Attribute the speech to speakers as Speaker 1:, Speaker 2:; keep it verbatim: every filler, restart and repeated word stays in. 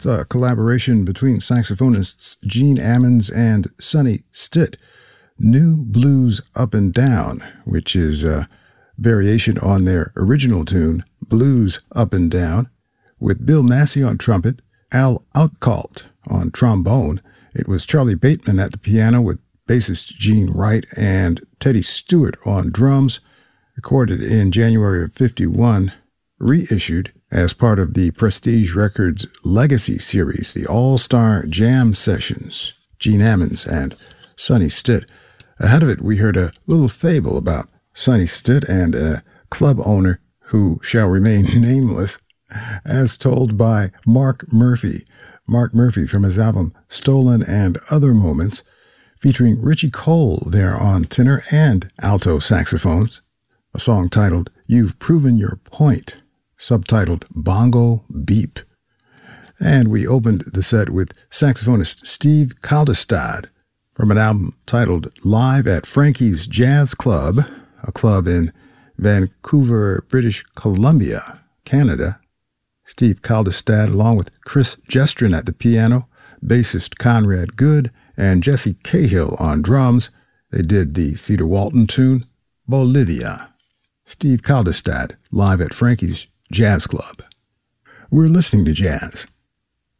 Speaker 1: It's a collaboration between saxophonists Gene Ammons and Sonny Stitt. New Blues Up and Down, which is a variation on their original tune, Blues Up and Down, with Bill Massey on trumpet, Al Outcault on trombone. It was Charlie Bateman at the piano with bassist Gene Wright and Teddy Stewart on drums, recorded in January of fifty-one, reissued as part of the Prestige Records Legacy series, the All-Star Jam Sessions, Gene Ammons and Sonny Stitt. Ahead of it, we heard a little fable about Sonny Stitt and a club owner who shall remain nameless, as told by Mark Murphy. Mark Murphy from his album Stolen and Other Moments, featuring Richie Cole there on tenor and alto saxophones, a song titled You've Proven Your Point, subtitled Bongo Beep. And we opened the set with saxophonist Steve Kaldestad from an album titled Live at Frankie's Jazz Club, a club in Vancouver, British Columbia, Canada. Steve Kaldestad, along with Chris Gestrin at the piano, bassist Conrad Good, and Jesse Cahill on drums. They did the Cedar Walton tune, Bolivia. Steve Kaldestad, live at Frankie's Jazz Club. We're listening to jazz